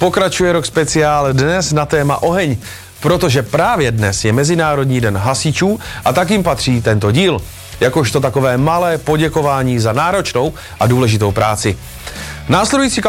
Pokračuje rok speciál dnes na téma oheň, protože právě dnes je Mezinárodní den hasičů a tak jim patří tento díl, jakožto takové malé poděkování za náročnou a důležitou práci. Následující